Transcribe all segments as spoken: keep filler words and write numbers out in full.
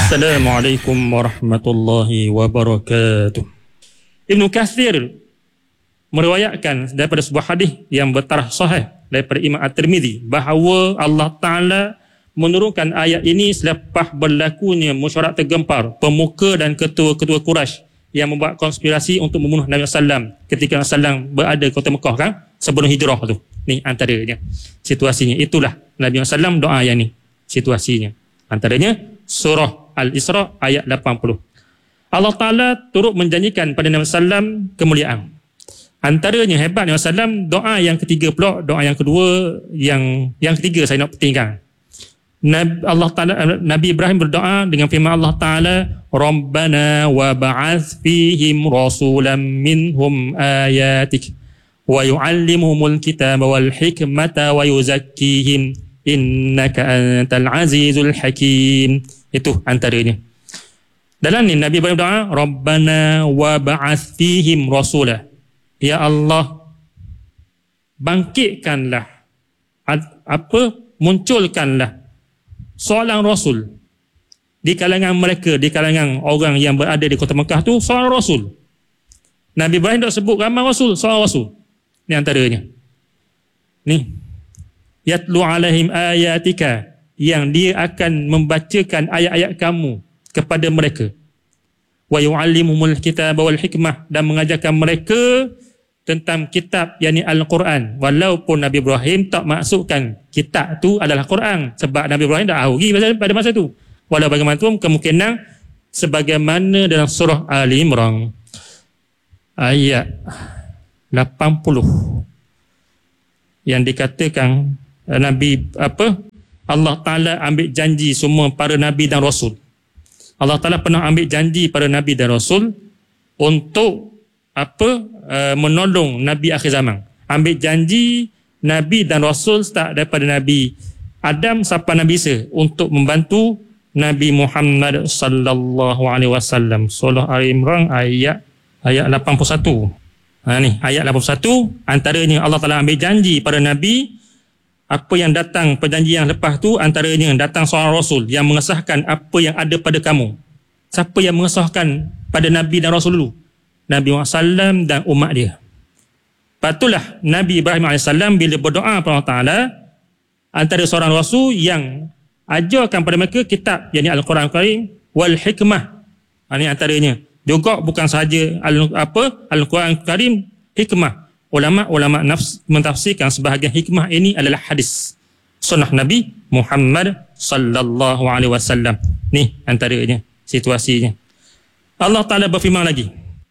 Assalamualaikum warahmatullahi wabarakatuh. Ibnu Katsir meriwayatkan daripada sebuah hadis yang bertarikh sahih daripada Imam At-Tirmizi bahawa Allah Ta'ala menurunkan ayat ini selepas berlakunya mesyuarat tergempar pemuka dan ketua-ketua Quraisy yang membuat konspirasi untuk membunuh Nabi sallallahu alaihi wasallam ketika Nabi sallallahu alaihi wasallam berada di kota Mekah kan, sebelum hijrah tu. Ni antaranya situasinya. Itulah Nabi sallallahu alaihi wasallam doa yang ni situasinya. Antaranya surah Al-Isra ayat lapan puluh. Allah Ta'ala turut menjanjikan pada Nabi sallallahu alaihi wasallam kemuliaan. Antaranya hebat Nabi sallallahu alaihi wasallam, doa yang ketiga pula, doa yang kedua, yang yang ketiga saya nak pentingkan. Nabi, Allah Ta'ala, Nabi Ibrahim berdoa dengan firman Allah Ta'ala, Rabbana wa ba'ath fihim rasulan minhum ayatik wa yu'allimuhumul kitaba wal hikmata wa yuzakkihim innaka antal azizul hakim. Itu antaranya. Dalam ni Nabi Ibrahim doa, Rabbana wa ba'ath fihim rasulah. Ya Allah, bangkitkanlah, apa, munculkanlah seorang rasul di kalangan mereka, di kalangan orang yang berada di kota Mekah tu, seorang rasul. Nabi Ibrahim tak sebut ramai rasul, seorang rasul. Ni antaranya. Ni yatlu alaihim ayatika, yang dia akan membacakan ayat-ayat kamu kepada mereka. Wa yu'allimuhumul kitaba wal hikmah, dan mengajarkan mereka tentang kitab, yakni Al-Quran. Walaupun Nabi Ibrahim tak maksudkan kitab tu adalah Quran, sebab Nabi Ibrahim dah ahuri pada masa tu. Walau bagaimanapun kemungkinan sebagaimana dalam surah Ali Imran ayat lapan puluh yang dikatakan Nabi apa Allah Ta'ala ambil janji semua para Nabi dan Rasul. Allah Ta'ala pernah ambil janji pada Nabi dan Rasul untuk apa uh, menolong Nabi akhir zaman. Ambil janji Nabi dan Rasul start daripada Nabi Adam sampai Nabi Isa untuk membantu Nabi Muhammad sallallahu alaihi wasallam. Surah Al-Imran ayat ayat lapan puluh satu. Ha ni ayat lapan puluh satu, antaranya Allah Ta'ala ambil janji pada Nabi. Apa yang datang perjanjian yang lepas tu, antaranya datang seorang Rasul yang mengesahkan apa yang ada pada kamu. Siapa yang mengesahkan pada Nabi dan Rasul dulu? Nabi Muhammad sallallahu alaihi wasallam dan umat dia. Patulah Nabi Ibrahim alaihi salam bila berdoa kepada Allah Ta'ala, antara seorang Rasul yang ajarkan pada mereka kitab, yakni Al-Quran Karim wal hikmah. Ini antaranya. Juga bukan sahaja al, apa Al-Quran Karim, hikmah. Ulama-ulama nafs mentafsirkan sebahagian hikmah ini adalah hadis sunnah Nabi Muhammad sallallahu alaihi wasallam. Ni antaranya situasinya. Allah Ta'ala berfirman lagi,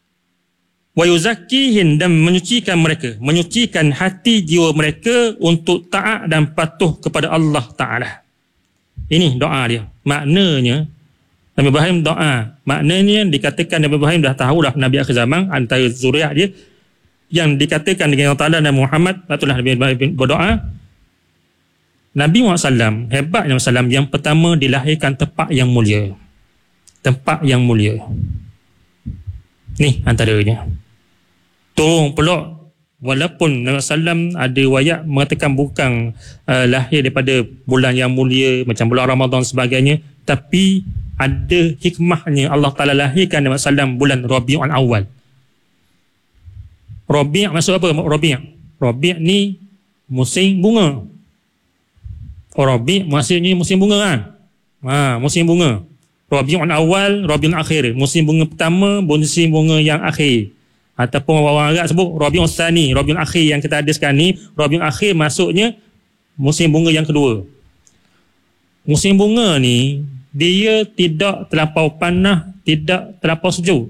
wa yuzakkihin, dan menyucikan mereka, menyucikan hati jiwa mereka untuk taat dan patuh kepada Allah Ta'ala. Ini doa dia. Maknanya Nabi Ibrahim doa, maknanya dikatakan Nabi Ibrahim dah tahu dah Nabi akhir zaman, antara zuriat dia yang dikatakan dengan Allah Ta'ala dan Muhammad. Itulah Nabi Ibrahim berdoa. Nabi Muhammad sallallahu alaihi wasallam, hebat Nabi sallallahu alaihi wasallam, yang pertama dilahirkan tempat yang mulia. Tempat yang mulia. Ni antaranya. Tolong pula, walaupun Nabi sallallahu alaihi wasallam ada riwayat mengatakan bukan uh, lahir daripada bulan yang mulia macam bulan Ramadan sebagainya, tapi ada hikmahnya Allah Ta'ala lahirkan Nabi sallallahu alaihi wasallam bulan Rabiul Awal. Rabi' maksud apa? Rabi' Rabi' ni musim bunga. Oh, Rabi' maksudnya musim bunga kan? Ha, musim bunga. Rabiul Awal, Rabiul Akhir, musim bunga pertama, musim bunga yang akhir. Ataupun orang Arab sebut Rabiul Tsani, Rabiul Akhir yang kita ada sekarang ni. Rabiul Akhir maksudnya musim bunga yang kedua. Musim bunga ni dia tidak terlampau panas, tidak terlampau sejuk.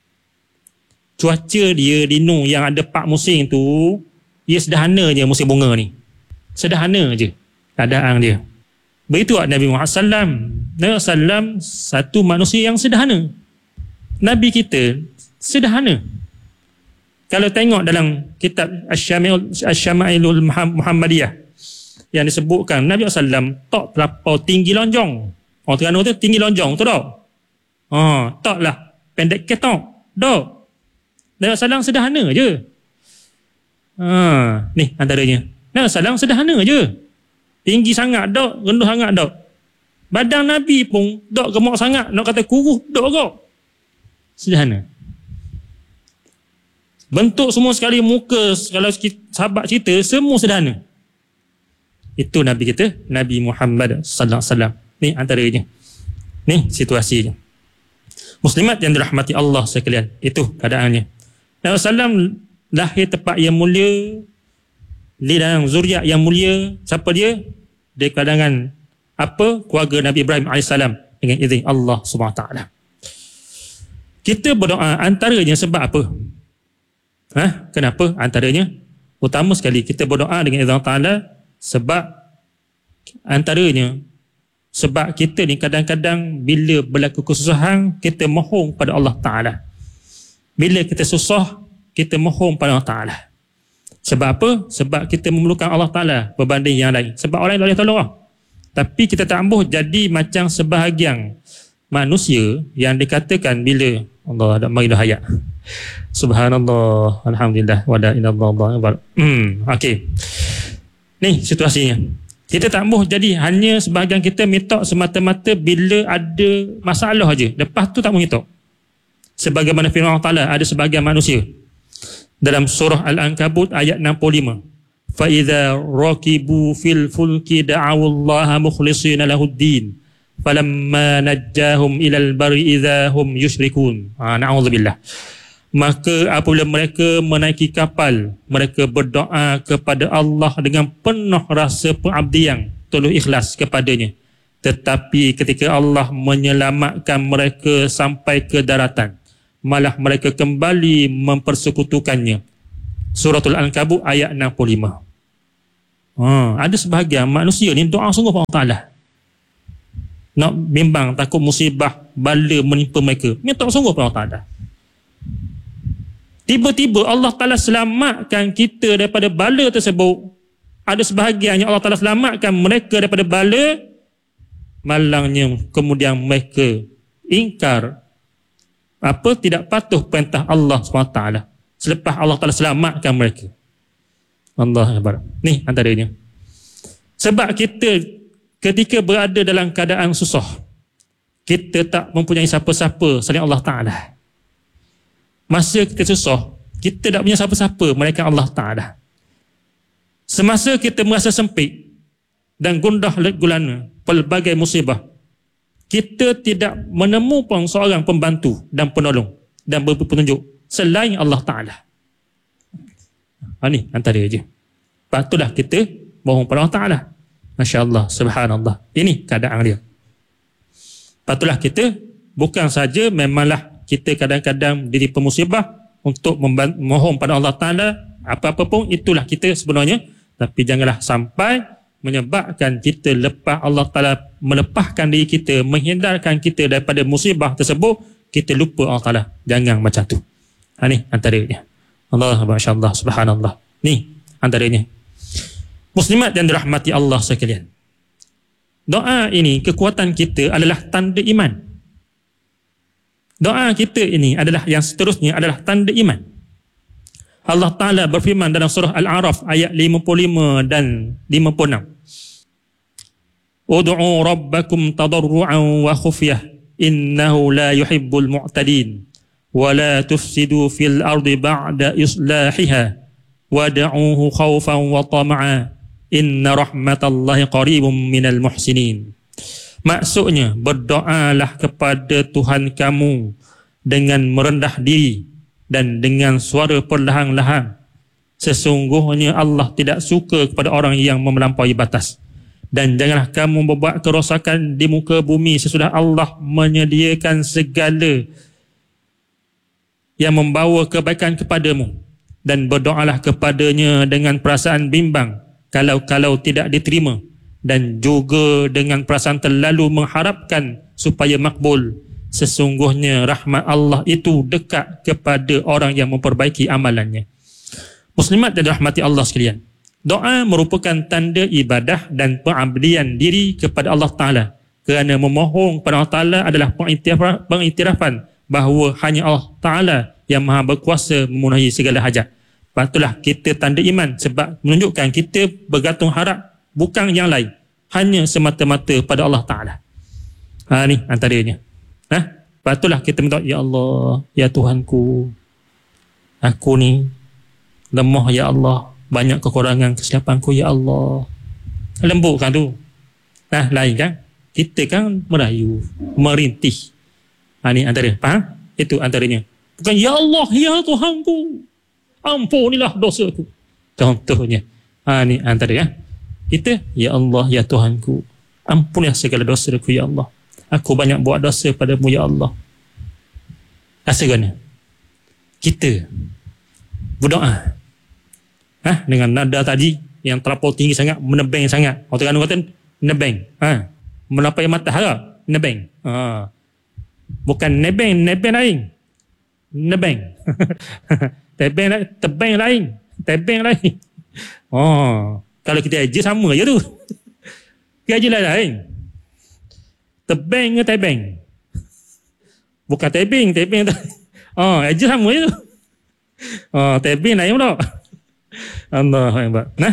Cuaca dia di Nuh yang ada empat musim tu, dia sederhana je musim bunga ni. Sederhana je keadaan dia. Begitu Nabi Muhammad sallallahu alaihi wasallam. Nabi sallallahu alaihi wasallam satu manusia yang sederhana. Nabi kita sederhana. Kalau tengok dalam kitab Asy-Syama'ilul Muhammadiyah yang disebutkan, Nabi sallallahu alaihi wasallam tak terlampau tinggi lonjong. Orang Terengganu tu tinggi lonjong tu tak? Ha, taklah pendek ketok. Tak. Nabi sallallahu alaihi wasallam sederhana je. Ha, ni antaranya. Nabi sallallahu alaihi wasallam sederhana je. Tinggi sangat tak, rendah sangat tak. Badan Nabi pun dok gemuk sangat, nak kata kurus dok kok. Sederhana. Bentuk semua sekali, muka, kalau sahabat cerita, semua sederhana. Itu Nabi kita, Nabi Muhammad sallallahu alaihi wasallam. Ni antaranya. Ni situasinya. Muslimat yang dirahmati Allah sekalian, itu keadaannya. Nabi sallallahu alaihi wasallam lahir tempat yang mulia, di dalam zuriat yang mulia. Siapa dia? Di kalangan apa? Keluarga Nabi Ibrahim alaihissalam dengan izin Allah subhanahu wa taala. Kita berdoa antaranya sebab apa? Ha? Kenapa antaranya? Utama sekali kita berdoa dengan izin Allah Taala sebab antaranya sebab kita ni kadang-kadang bila berlaku kesusahan kita mohon pada Allah Taala. Bila kita susah kita mohon pada Allah Taala. Sebab apa? Sebab kita memerlukan Allah Taala berbanding yang lain. Sebab orang lain boleh tolong. Tapi kita tak ambuh jadi macam sebahagian manusia yang dikatakan bila Allah ada mari dah hayat. Subhanallah, alhamdulillah, wa la ilaha illallah. Hmm, okey. Ni situasinya. Kita tak ambuh jadi hanya sebahagian kita minta semata-mata bila ada masalah aja. Lepas tu tak mau minta. Sebagaimana firman Allah Taala, ada sebahagian manusia dalam surah Al-Ankabut ayat enam puluh lima. Fa idza raqibu fil fulki da'u Allah mukhlishina lahud-din falamma najjahum ilal barri idza hum yusyrikun. Ha, na'udzubillah. Maka apabila mereka menaiki kapal, mereka berdoa kepada Allah dengan penuh rasa pengabdian, tulus ikhlas kepadanya. Tetapi ketika Allah menyelamatkan mereka sampai ke daratan, malah mereka kembali mempersekutukannya. Suratul Ankabut ayat enam puluh lima. Ha, ada sebahagian manusia ni doa sungguh pada Allah Taala. Nak bimbang takut musibah bala menimpa mereka. Minta sungguh pada Allah Taala. Tiba-tiba Allah Taala selamatkan kita daripada bala tersebut. Ada sebahagian yang Allah Taala selamatkan mereka daripada bala, malangnya kemudian mereka ingkar apa tidak patuh perintah Allah subhanahu wa taala selepas Allah Taala selamatkan mereka. Allah Akbar. Ni antaranya. Sebab kita ketika berada dalam keadaan susah, kita tak mempunyai siapa-siapa selain Allah Taala. Masa kita susah, kita tak punya siapa-siapa melainkan Allah Taala. Semasa kita merasa sempit dan gundah gulana pelbagai musibah, kita tidak menemukan seorang pembantu dan penolong dan petunjuk selain Allah Ta'ala. Ha, ni antara je. Patutlah kita mohon pada Allah Ta'ala. Masya Allah, subhanallah. Ini keadaan dia. Patutlah kita bukan saja memanglah kita kadang-kadang diri pemusibah untuk mohon pada Allah Ta'ala, apa-apa pun itulah kita sebenarnya. Tapi janganlah sampai menyebabkan kita lepas Allah Ta'ala melepaskan diri kita, menghindarkan kita daripada musibah tersebut, kita lupa Allah Ta'ala. Jangan macam tu. Ha, ni antaranya. Allah, Masya Allah, subhanallah. Ni antaranya. Muslimat yang dirahmati Allah sekalian. Doa ini, kekuatan kita adalah tanda iman. Doa kita ini adalah yang seterusnya adalah tanda iman. Allah Ta'ala berfirman dalam surah Al-A'raf ayat lima puluh lima dan lima puluh enam. Ud'u rabbakum tadarru'an wa khufyah innahu la yuhibbul mu'tadin wa la tufsidu fil ardi ba'da islahiha wad'uhu khawfan wa tama'a inna rahmatallahi qaribum minal muhsinin. Maksudnya, berdoalah kepada Tuhan kamu dengan merendah diri dan dengan suara perlahan-lahan. Sesungguhnya Allah tidak suka kepada orang yang melampaui batas. Dan janganlah kamu membuat kerosakan di muka bumi sesudah Allah menyediakan segala yang membawa kebaikan kepadamu. Dan berdoalah kepadanya dengan perasaan bimbang kalau-kalau tidak diterima. Dan juga dengan perasaan terlalu mengharapkan supaya makbul. Sesungguhnya rahmat Allah itu dekat kepada orang yang memperbaiki amalannya. Muslimat dan rahmati Allah sekalian. Doa merupakan tanda ibadah dan pengabdian diri kepada Allah Ta'ala. Kerana memohon kepada Allah Ta'ala adalah pengiktirafan bahawa hanya Allah Ta'ala yang maha berkuasa memenuhi segala hajat. Patutlah kita tanda iman sebab menunjukkan kita bergantung harap bukan yang lain. Hanya semata-mata pada Allah Ta'ala. Ha, ni antaranya. Ha? Patutlah kita minta, ya Allah, ya Tuhanku, aku ni lemah ya Allah, banyak kekurangan kesilapanku ya Allah. Lembutkan tu. Nah, lain kan? Kita kan merayu, merintih. Ha, ni antara, faham? Itu antaranya. Bukan ya Allah, ya Tuhanku, ampunilah dosaku. Contohnya. Ha, ni antara ya. Kita, ya Allah, ya Tuhanku, ampunilah segala dosaku ya Allah. Aku banyak buat dosa padamu ya Allah. Rasa gana? Kita berdoa, ha, dengan nada tadi yang terlampau tinggi sangat, menebeng sangat. Orang Terengganu kata nebeng, ha, melapai mata harap, nebeng. Ha. Bukan nebeng, nebeng lain. Nebeng. tebeng lain, tebeng lain, tebeng lain. Oh, kalau kita aja sama je tu. Kita aja lain. Tebeng ke tebeng? Bukan tebing, tebing tu. Oh, aja sama je tu. Oh, tebing lain pula. Allah Akbar. Nah.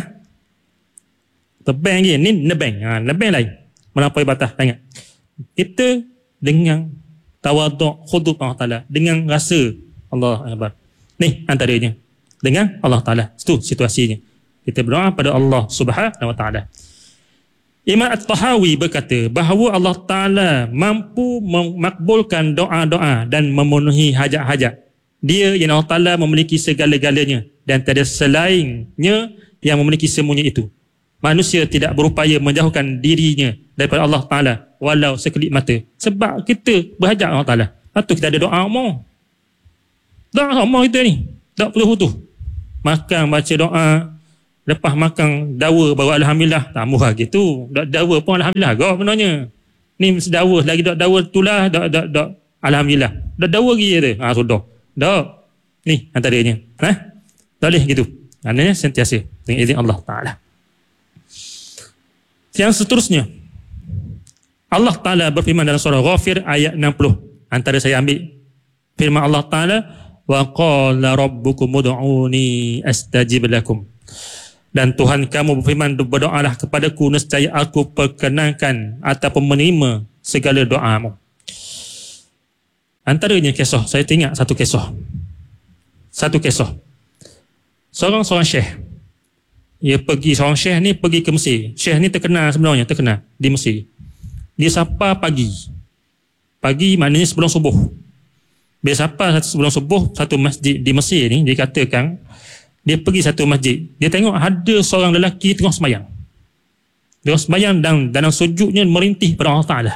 Tebeng je, ni nebeng. Ha, nebeng lain. Melampaui batas sangat. Kita dengan tawaduk, khudud Allah Ta'ala, dengan rasa Allah Akbar. Ni antaranya. Dengan Allah Ta'ala. Itu situasinya. Kita berdoa pada Allah Subhanahu Wa Ta'ala. Imam At-Tahawi berkata bahawa Allah Ta'ala mampu memakbulkan doa-doa dan memenuhi hajat-hajat. Dia yang Allah Ta'ala memiliki segala-galanya dan tiada selainnya yang memiliki semuanya itu. Manusia tidak berupaya menjauhkan dirinya daripada Allah Ta'ala walau sekelip mata. Sebab kita berhajat Allah Ta'ala. Patut kita ada doa mau. Doa mau kita ni. Tak putus-putus. Makan, baca doa. Lepas makan dawa baru Alhamdulillah. Tak murah gitu. Dok dawa pun Alhamdulillah. Gak benarnya. Ni dawa. Lagi dok dawa tulah. Dok, dok, dok. Alhamdulillah. Dok dawa lagi je tu. Ha, sudah. Dok. Ni antaranya. Ha? Tak boleh gitu. Maknanya sentiasa. Dengan izin Allah Ta'ala. Yang seterusnya. Allah Ta'ala berfirman dalam surah Ghafir ayat enam puluh. Antara saya ambil firman Allah Ta'ala. Wa qala rabbukum ud'uni astajib lakum. Dan Tuhan kamu berfirman, berdoalah kepadaku, nescaya aku perkenankan ataupun menerima segala doamu. Antaranya kisah, saya teringat satu kisah. Satu kisah. Seorang-seorang syekh. Dia pergi, seorang syekh ni pergi ke Mesir. Syekh ni terkenal sebenarnya, terkenal di Mesir. Dia sapa pagi. Pagi maknanya sebelum subuh. Bila sapa sebelum subuh, satu masjid di Mesir ni, dikatakan, dia pergi satu masjid. Dia tengok ada seorang lelaki tengah sembahyang. Dia sembahyang dan dalam sujudnya merintih pada Allah Ta'ala.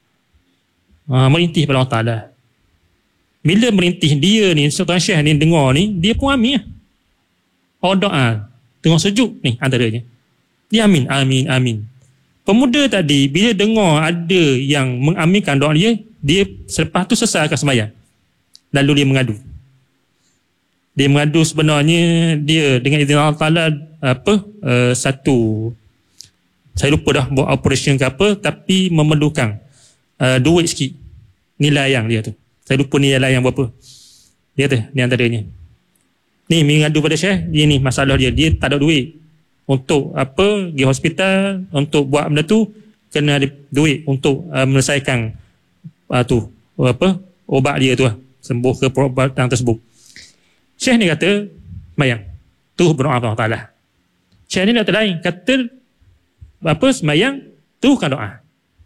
Ha, merintih pada Allah Ta'ala. Bila merintih dia ni, seorang syekh ni dengar ni, dia pun amin. Oh doa. Tengah sujud ni antaranya. Dia amin, amin, amin. Pemuda tadi, bila dengar ada yang mengaminkan doa dia, dia selepas tu selesaikan sembahyang. Lalu dia mengadu. Dia mengadu sebenarnya dia dengan izin Allah Ta'ala apa uh, satu saya lupa dah buat operation ke apa, tapi memerlukan uh, duit sikit nilai yang dia tu. Saya lupa nilai yang berapa. Dia tu ni antaranya. Ni mengadu pada syekh, dia ni masalah dia, dia tak ada duit untuk apa pergi hospital untuk buat benda tu, kena ada duit untuk uh, menyelesaikan uh, tu apa ubat dia tu lah, sembuh ke perubatan tersebut. Syekh ni kata, semayang. Terus berdoa kepada Allah Ta'ala. Syekh ni kata lain. Kata, apa, semayang, teruskan doa.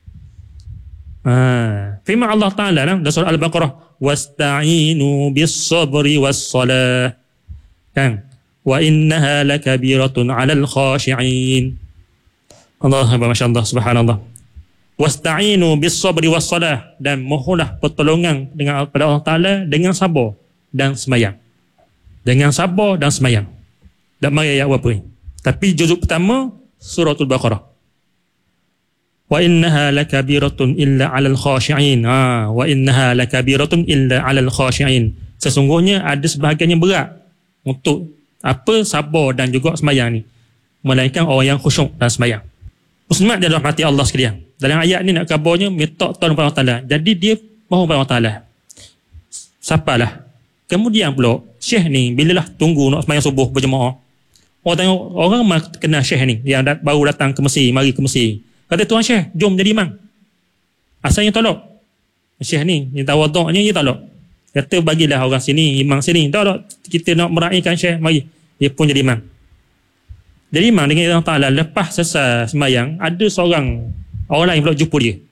Ha. Firman Allah Ta'ala dalam surah Al-Baqarah. Wasta'inu bis-sabri was-salah. Kan? Wa innaha lakabiratun 'alal khashi'in. Allah, Masya Allah, subhanallah. Wasta'inu bis-sabri was-salah. Dan mohonlah pertolongan dengan pada Allah Ta'ala dengan sabar dan semayang. Dengan sabar dan semayang. Tak mari ayat apa ni. Tapi juzuk pertama suratul Baqarah. Wa innaha lakabiratun illa 'alal khashi'in. Ha, wa innaha lakabiratun illa 'alal khashi'in. Sesungguhnya ada sebahagian yang berat untuk apa sabar dan juga semayang ni. Melainkan orang yang khusyuk dan semayang. Muslimat dalam hati Allah sekalian. Dalam ayat ni nak kabarnya minta tolong pada Allah Ta'ala. Jadi dia mohon pada Allah Ta'ala. Sapalah. Kemudian pula syekh ni bila lah tunggu nak sembahyang subuh berjemaah, orang tengok orang kenal syekh ni yang dat, baru datang ke Mesir, mari ke Mesir, kata tuan syekh jom jadi imam. Asalnya tolak. Syekh ni, yang tawaduknya dia tolak. Kata bagilah orang sini, imam sini. Tak tak, kita nak meraihkan Syekh, mari. Dia pun jadi imam. Jadi imam dengan Allah Ta'ala, lepas selesai sembahyang, ada seorang, orang lain pula jumpa dia.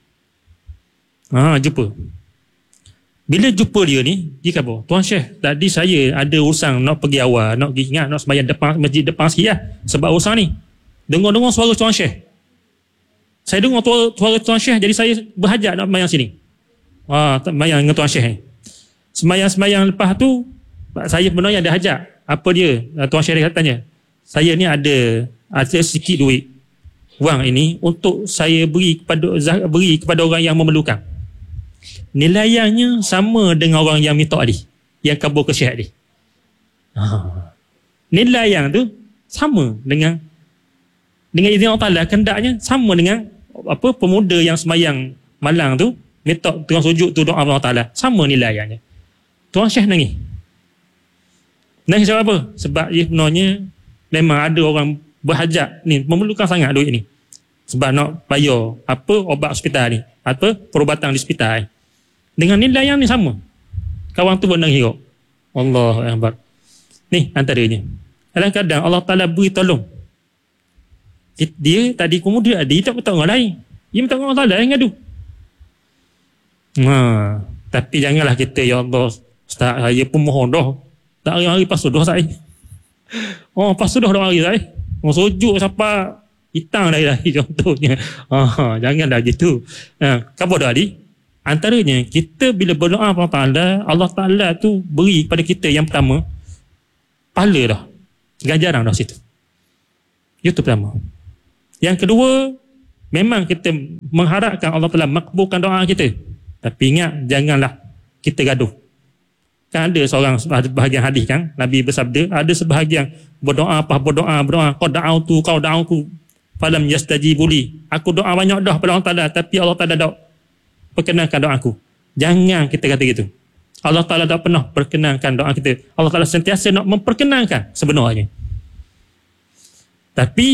Ha, jumpa. Bila jumpa dia ni, dia kata, Tuan Syekh, tadi saya ada urusan nak pergi awal, nak pergi ingat, nak sembahyang depan, masjid depan sikit lah. Sebab urusan ni. Dengar-dengar suara Tuan Syekh. Saya dengar suara Tuan Syekh, jadi saya berhajat nak sembahyang sini. Ah, tak sembahyang dengan Tuan Syekh ni. Sembahyang-sembahyang lepas tu, saya sebenarnya ada hajat. Apa dia? Tuan Syekh dia tanya. Saya ni ada ada sikit duit. Wang ini untuk saya beri kepada beri kepada orang yang memerlukan. Nilainya sama dengan orang yang minta tadi, yang kabur ke Syekh tadi. Ha. Nilai yang tu sama dengan dengan izin Allah Ta'ala, kendaknya sama dengan apa pemuda yang sembahyang malang tu minta tengah sujud tu doa Allah Ta'ala, sama nilainya. Tuan Syekh nangis. Nangis sebab apa? Sebab dia sebenarnya memang ada orang berhajat ni, memerlukan sangat duit ni. Sebab nak bayar apa obat hospital ni, apa perubatan di hospital ni. Dengan nilai yang ni sama. Kawan tu pun nangis juga. Allahu Akbar. Ni antaranya. Kadang-kadang Allah Ta'ala beri tolong. Dia tadi kemudian dia tak minta orang lain. Dia minta orang Ta'ala yang ngadu. Ha, tapi janganlah kita, ya Allah, Ustaz, saya pun mohon dah. Tak hari-hari pas sudah saya. Oh, pas sudah dah hari saya. Oh, sujud sampai hitam dah hari contohnya. Ha, janganlah gitu. Ha, kabar dah tadi. Antaranya kita bila berdoa kepada Allah Ta'ala, Allah Ta'ala tu beri kepada kita yang pertama pahala dah. Ganjaran dah situ. Itu pertama. Yang kedua, memang kita mengharapkan Allah Ta'ala makbulkan doa kita. Tapi ingat, janganlah kita gaduh. Kan ada seorang bahagian hadis kan, Nabi bersabda, ada sebahagian berdoa apa berdoa berdoa kau da'autu kau da'autu falam yastajibu li. Aku doa banyak dah pada Allah Ta'ala, tapi Allah Ta'ala tak perkenankan doa aku. Jangan kita kata gitu. Allah Ta'ala tak pernah perkenankan doa kita. Allah Ta'ala sentiasa nak memperkenankan sebenarnya. Tapi